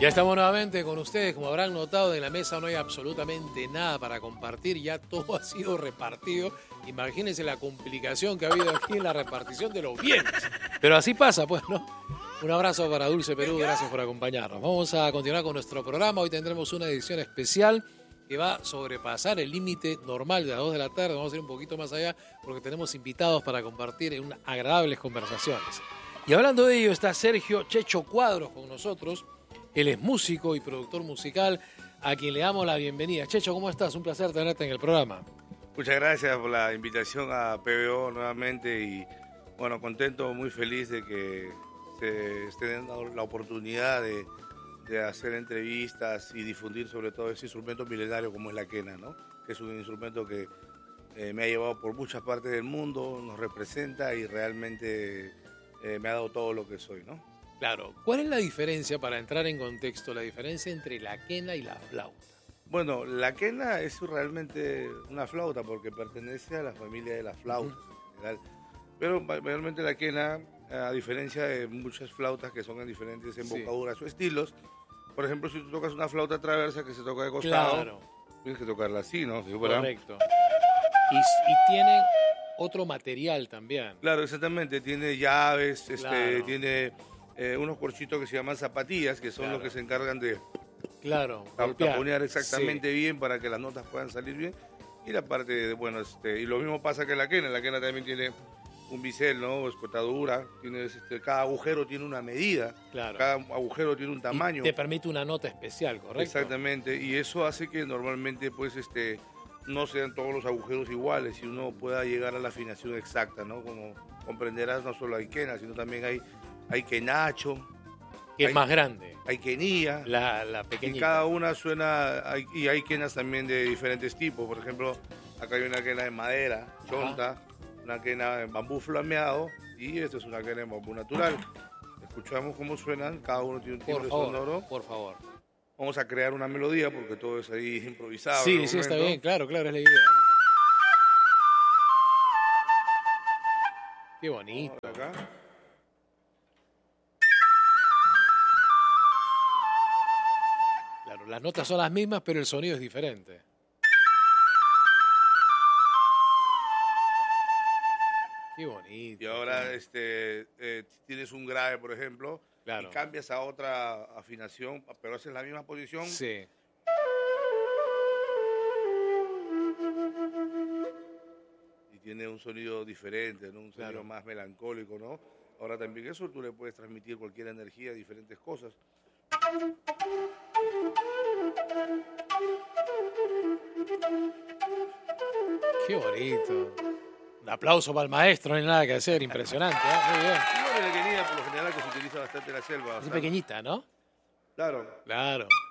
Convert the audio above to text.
Ya estamos nuevamente con ustedes. Como habrán notado, en la mesa no hay absolutamente nada para compartir. Ya todo ha sido repartido. Imagínense la complicación que ha habido aquí en la repartición de los bienes. Pero así pasa, pues, ¿no? Un abrazo para Dulce Perú. Gracias por acompañarnos. Vamos a continuar con nuestro programa. Hoy tendremos una edición especial que va a sobrepasar el límite normal de las 2 de la tarde. Vamos a ir un poquito más allá porque tenemos invitados para compartir en unas agradables conversaciones. Y hablando de ello, está Sergio Checho Cuadros con nosotros. Él es músico y productor musical, a quien le damos la bienvenida. Checho, ¿cómo estás? Un placer tenerte en el programa. Muchas gracias por la invitación a PBO nuevamente y, bueno, contento, muy feliz de que se esté dando la oportunidad de hacer entrevistas y difundir sobre todo ese instrumento milenario como es la quena, ¿no? Que es un instrumento que me ha llevado por muchas partes del mundo, nos representa y realmente me ha dado todo lo que soy, ¿no? Claro. ¿Cuál es la diferencia, para entrar en contexto, la diferencia entre la quena y la flauta? Bueno, la quena es realmente una flauta porque pertenece a la familia de las flautas en general. Pero mayormente la quena, a diferencia de muchas flautas que son en diferentes embocaduras o estilos, por ejemplo, si tú tocas una flauta traversa que se toca de costado, claro, tienes que tocarla así, ¿no? Correcto. Y tienen otro material también. Claro, exactamente. Tiene llaves, Claro. tiene unos corchitos que se llaman zapatillas, que son los que se encargan de taponear exactamente bien para que las notas puedan salir bien. Y la parte de, bueno, y lo mismo pasa que la quena también tiene un bisel, ¿no? Escotadura, cada agujero tiene una medida, Claro. cada agujero tiene un tamaño. Y te permite una nota especial, ¿correcto? Exactamente, y eso hace que normalmente, pues, no sean todos los agujeros iguales y uno pueda llegar a la afinación exacta, ¿no? Como comprenderás, no solo hay quena, sino también hay quenacho, Que es más grande. hay quenilla, la pequeñita. y cada una suena, y hay quenas también de diferentes tipos. Por ejemplo, acá hay una quena de madera, chonta, una quena en bambú flameado, y esta es una quena en bambú natural. Escuchamos cómo suenan, cada uno tiene un timbre sonoro. Por favor. Vamos a crear una melodía porque todo es ahí improvisado. Sí, está bien, claro, es la idea. Qué bonito. Acá. Claro, las notas son las mismas, pero el sonido es diferente. Qué bonito. Y ahora tienes un grave, por ejemplo, claro, y cambias a otra afinación, pero haces la misma posición. Sí. Y tiene un sonido diferente, ¿no? Un sonido más melancólico, ¿no? Ahora también eso tú le puedes transmitir cualquier energía, diferentes cosas. Qué bonito. Un aplauso para el maestro, no hay nada que hacer, impresionante, ¿eh? Muy bien. Una quenilla por lo general que se utiliza bastante en la selva. Es pequeñita, ¿no? Claro. Claro.